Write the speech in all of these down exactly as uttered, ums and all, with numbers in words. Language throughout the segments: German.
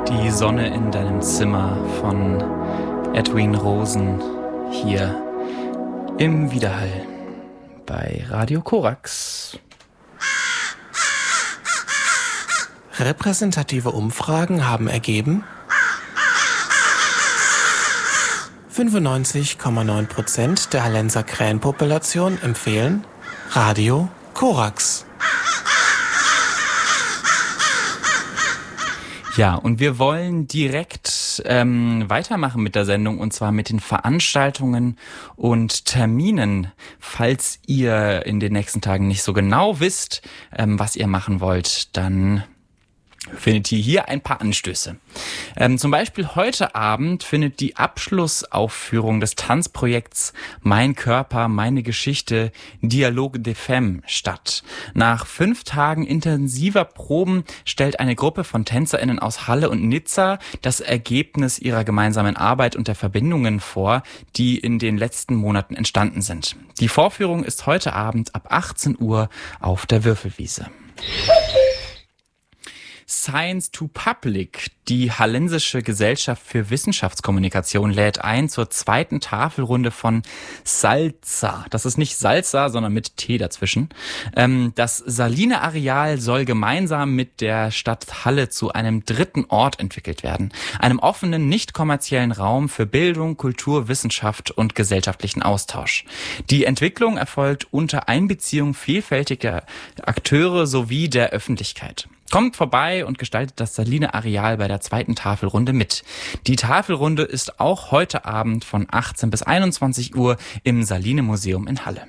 Die Sonne in deinem Zimmer von Edwin Rosen hier im Widerhall bei Radio Korax. Repräsentative Umfragen haben ergeben, fünfundneunzig Komma neun Prozent der Hallenser Krähenpopulation empfehlen Radio Korax. Ja, und wir wollen direkt ähm, weitermachen mit der Sendung, und zwar mit den Veranstaltungen und Terminen. Falls ihr in den nächsten Tagen nicht so genau wisst, ähm, was ihr machen wollt, dann findet ihr hier ein paar Anstöße. Ähm, zum Beispiel heute Abend findet die Abschlussaufführung des Tanzprojekts Mein Körper, meine Geschichte, Dialogue des Femmes statt. Nach fünf Tagen intensiver Proben stellt eine Gruppe von TänzerInnen aus Halle und Nizza das Ergebnis ihrer gemeinsamen Arbeit und der Verbindungen vor, die in den letzten Monaten entstanden sind. Die Vorführung ist heute Abend ab achtzehn Uhr auf der Würfelwiese. Science to Public, die Hallensische Gesellschaft für Wissenschaftskommunikation, lädt ein zur zweiten Tafelrunde von Salza. Das ist nicht Salsa, sondern mit T dazwischen. Ähm, das Saline-Areal soll gemeinsam mit der Stadt Halle zu einem dritten Ort entwickelt werden. Einem offenen, nicht kommerziellen Raum für Bildung, Kultur, Wissenschaft und gesellschaftlichen Austausch. Die Entwicklung erfolgt unter Einbeziehung vielfältiger Akteure sowie der Öffentlichkeit. Kommt vorbei und gestaltet das Saline-Areal bei der zweiten Tafelrunde mit. Die Tafelrunde ist auch heute Abend von achtzehn bis einundzwanzig Uhr im Saline-Museum in Halle.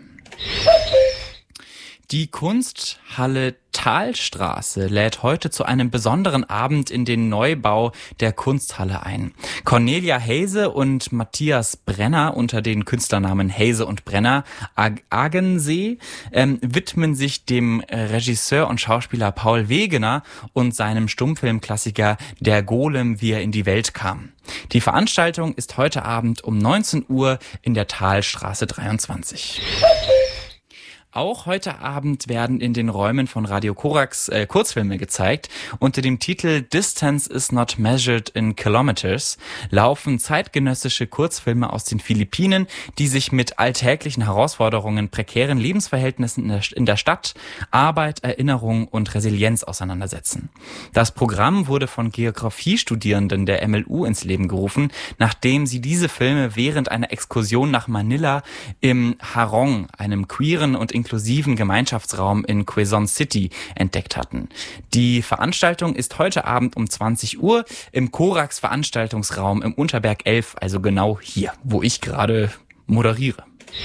Die Kunsthalle Thalstraße lädt heute zu einem besonderen Abend in den Neubau der Kunsthalle ein. Cornelia Heyse und Matthias Brenner unter den Künstlernamen Heyse und Brenner Ag- Agensee ähm, widmen sich dem Regisseur und Schauspieler Paul Wegener und seinem Stummfilmklassiker Der Golem, wie er in die Welt kam. Die Veranstaltung ist heute Abend um neunzehn Uhr in der Thalstraße dreiundzwanzig. Auch heute Abend werden in den Räumen von Radio Korax äh, Kurzfilme gezeigt. Unter dem Titel Distance is not measured in kilometers laufen zeitgenössische Kurzfilme aus den Philippinen, die sich mit alltäglichen Herausforderungen, prekären Lebensverhältnissen in der, in der Stadt, Arbeit, Erinnerung und Resilienz auseinandersetzen. Das Programm wurde von Geografiestudierenden der M L U ins Leben gerufen, nachdem sie diese Filme während einer Exkursion nach Manila im Harong, einem queeren und inklusiven Gemeinschaftsraum in Quezon City, entdeckt hatten. Die Veranstaltung ist heute Abend um zwanzig Uhr im Korax Veranstaltungsraum im Unterberg elf, also genau hier, wo ich gerade moderiere.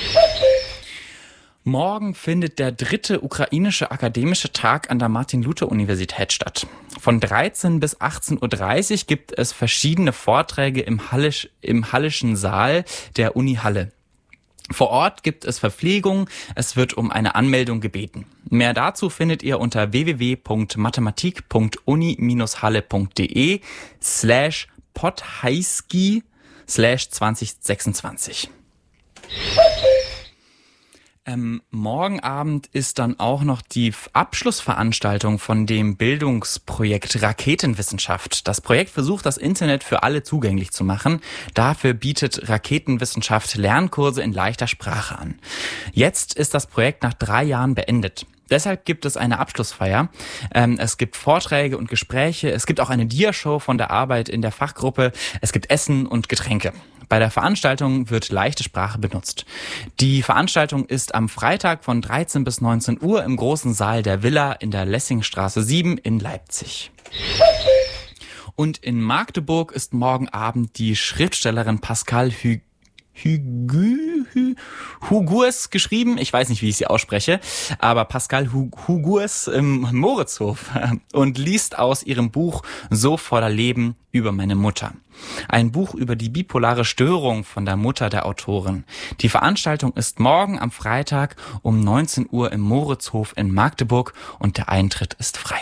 Morgen findet der dritte ukrainische akademische Tag an der Martin-Luther-Universität statt. Von dreizehn bis achtzehn Uhr dreißig gibt es verschiedene Vorträge im, Hallisch, im Hallischen Saal der Uni Halle. Vor Ort gibt es Verpflegung, es wird um eine Anmeldung gebeten. Mehr dazu findet ihr unter www.mathematik.uni-halle.de slash podheiski slash zwanzig sechsundzwanzig. Ähm, morgen Abend ist dann auch noch die Abschlussveranstaltung von dem Bildungsprojekt Raketenwissenschaft. Das Projekt versucht, das Internet für alle zugänglich zu machen. Dafür bietet Raketenwissenschaft Lernkurse in leichter Sprache an. Jetzt ist das Projekt nach drei Jahren beendet. Deshalb gibt es eine Abschlussfeier. Ähm, es gibt Vorträge und Gespräche. Es gibt auch eine Diashow von der Arbeit in der Fachgruppe. Es gibt Essen und Getränke. Bei der Veranstaltung wird leichte Sprache benutzt. Die Veranstaltung ist am Freitag von dreizehn bis neunzehn Uhr im großen Saal der Villa in der Lessingstraße sieben in Leipzig. Und in Magdeburg ist morgen Abend die Schriftstellerin Pascal Hü Hugu, Hugues geschrieben. Ich weiß nicht, wie ich sie ausspreche, aber Pascal Hugues im Moritzhof und liest aus ihrem Buch So voller Leben über meine Mutter. Ein Buch über die bipolare Störung von der Mutter der Autorin. Die Veranstaltung ist morgen am Freitag um neunzehn Uhr im Moritzhof in Magdeburg und der Eintritt ist frei.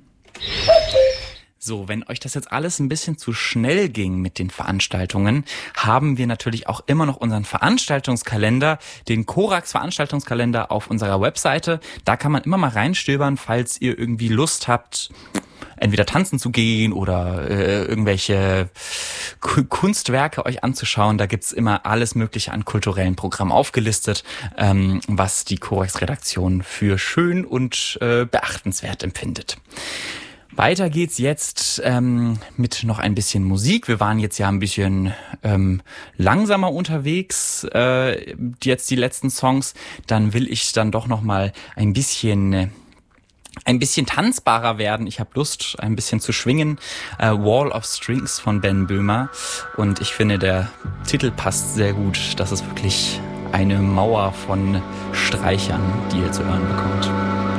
So, wenn euch das jetzt alles ein bisschen zu schnell ging mit den Veranstaltungen, haben wir natürlich auch immer noch unseren Veranstaltungskalender, den Korax Veranstaltungskalender auf unserer Webseite. Da kann man immer mal reinstöbern, falls ihr irgendwie Lust habt, entweder tanzen zu gehen oder äh, irgendwelche K- Kunstwerke euch anzuschauen. Da gibt's immer alles Mögliche an kulturellen Programmen aufgelistet, ähm, was die Korax-Redaktion für schön und äh, beachtenswert empfindet. Weiter geht's jetzt ähm, mit noch ein bisschen Musik. Wir waren jetzt ja ein bisschen ähm, langsamer unterwegs, äh, jetzt die letzten Songs. Dann will ich dann doch noch mal ein bisschen... Äh, ein bisschen tanzbarer werden. Ich habe Lust, ein bisschen zu schwingen. Äh, Wall of Strings von Ben Böhmer. Und ich finde, der Titel passt sehr gut. Das ist wirklich eine Mauer von Streichern, die ihr zu hören bekommt.